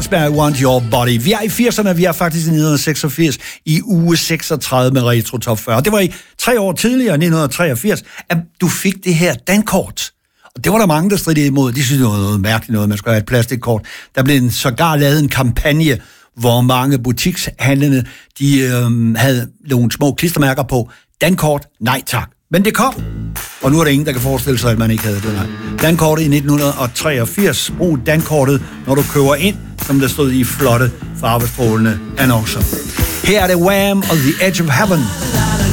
med I Want Your Body. Vi er i 80'erne, vi er faktisk i 1986, i uge 36 med Retro Top 40. Det var i 3 år tidligere, 1983, at du fik det her dankort. Og det var der mange, der stridede imod. De synes, det var noget mærkeligt noget, man skulle have et plastikkort. Der blev sågar lavet en kampagne, hvor mange butikshandlende, de havde nogle små klistermærker på. Dankort, nej tak. Men det kom, og nu er der ingen, der kan forestille sig, at man ikke havde det. Nej. Dankortet i 1983. Brug dankortet, når du køber ind, som der stod i flotte, farvestrålende annoncer. Her er det Wham! Og The Edge of Heaven.